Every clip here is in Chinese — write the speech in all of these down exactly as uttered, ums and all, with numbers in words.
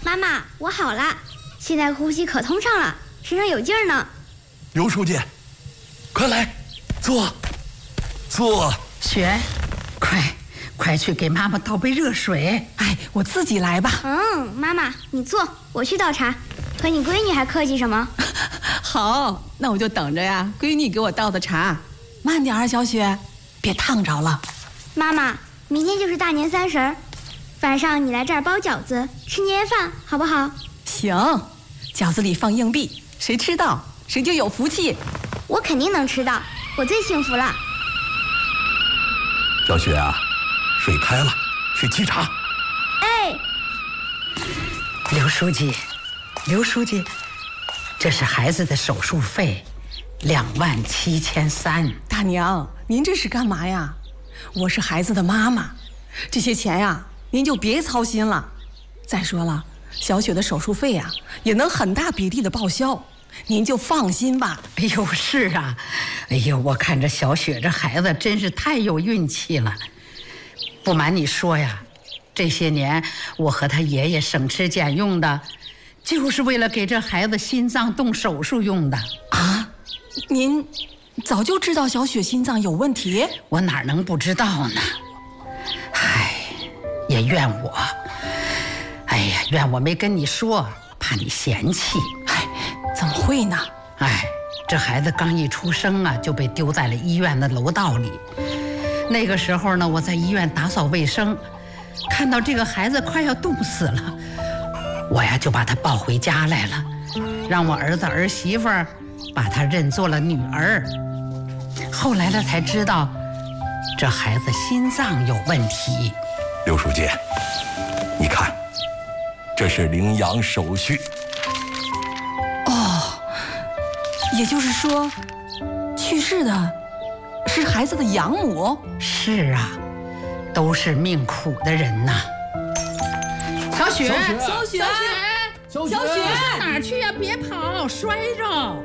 妈妈，我好了，现在呼吸可通畅了，身上有劲儿呢。 刘书记，快来，坐，坐。 雪，快，快去给妈妈倒杯热水。 哎，我自己来吧。 嗯，妈妈你坐，我去倒茶。和你闺女还客气什么？ 好，那我就等着呀，闺女给我倒的茶。慢点啊，小雪，别烫着了。 妈妈，明天就是大年三十儿，晚上你来这儿包饺子，吃年夜饭，好不好？ 行，饺子里放硬币，谁吃到谁就有福气。 我肯定能吃到，我最幸福了。 小雪啊，水开了，去沏茶。 哎， 刘书记，刘书记，这是孩子的手术费，两万七千三。 大娘，您这是干嘛呀？我是孩子的妈妈，这些钱呀，您就别操心了。再说了，小雪的手术费呀，也能很大比例的报销，您就放心吧。 哎呦，是啊，哎呦，我看着小雪这孩子真是太有运气了。不瞒你说呀，这些年我和他爷爷省吃俭用的，就是为了给这孩子心脏动手术用的。 啊，您早就知道小雪心脏有问题？ 我哪能不知道呢？唉，也怨我，哎呀，怨我没跟你说，怕你嫌弃。 哎，怎么会呢？ 哎，这孩子刚一出生啊，就被丢在了医院的楼道里。那个时候呢，我在医院打扫卫生，看到这个孩子快要冻死了，我呀就把他抱回家来了，让我儿子儿媳妇儿把他认作了女儿。后来了才知道，这孩子心脏有问题。 刘书记，你看，这是领养手续。 哦，也就是说，去世的是孩子的养母？ 是啊，都是命苦的人呐。小雪， 小雪， 小雪，小雪，上哪儿去呀？别跑，摔着。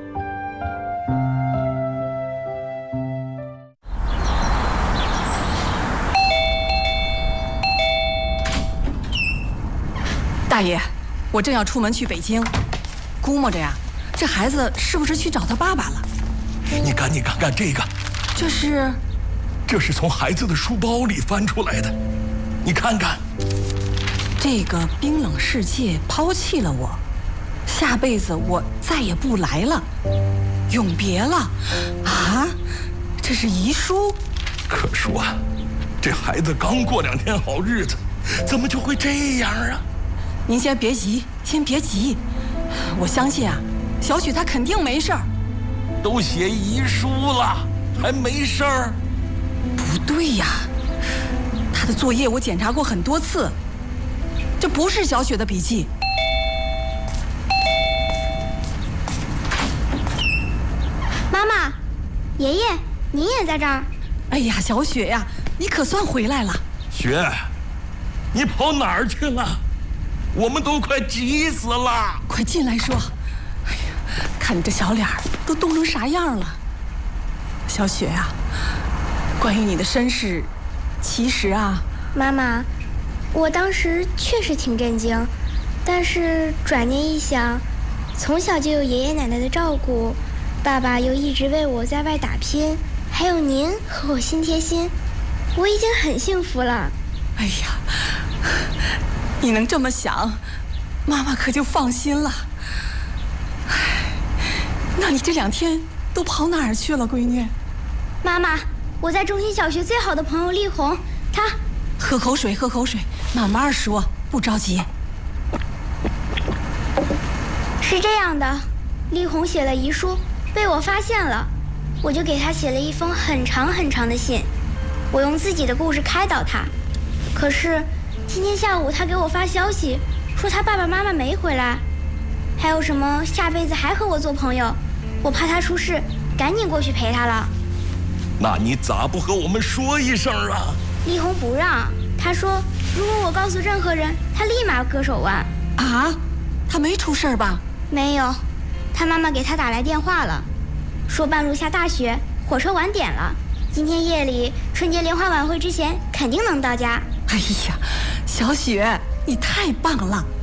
大爷，我正要出门去北京，估摸着呀，这孩子是不是去找他爸爸了？ 你赶紧看看这个， 这是， 这是从孩子的书包里翻出来的，你看看。 这个冰冷世界抛弃了我，下辈子我再也不来了，永别了。啊，这是遗书。 可说，这孩子刚过两天好日子，怎么就会这样啊？ 您先别急，先别急，我相信啊，小雪她肯定没事儿。 都写遗书了，还没事儿？ 不对呀，她的作业我检查过很多次，这不是小雪的笔记。 妈妈，爷爷，您也在这儿？ 哎呀，小雪呀，你可算回来了。 雪，你跑哪儿去了？我们都快急死了！ 快进来说。哎呀，看你这小脸儿都冻成啥样了。小雪啊，关于你的身世，其实啊， 妈妈，我当时确实挺震惊，但是转念一想，从小就有爷爷奶奶的照顾，爸爸又一直为我在外打拼，还有您和我心贴心，我已经很幸福了。 哎呀，你能这么想，妈妈可就放心了。哎，那你这两天都跑哪儿去了，闺女？ 妈妈，我在中心小学最好的朋友丽红，她…… 喝口水，喝口水，慢慢说，不着急。 是这样的，丽红写了遗书，被我发现了，我就给她写了一封很长很长的信，我用自己的故事开导她。可是今天下午她给我发消息，说她爸爸妈妈没回来，还有什么下辈子还和我做朋友，我怕她出事，赶紧过去陪她了。 那你咋不和我们说一声啊？ 丽红不让，她说如果我告诉任何人，她立马割手腕。 啊，她没出事吧？ 没有，她妈妈给她打来电话了，说半路下大雪，火车晚点了，今天夜里春节联欢晚会之前肯定能到家。 哎呀，小雪，你太棒了！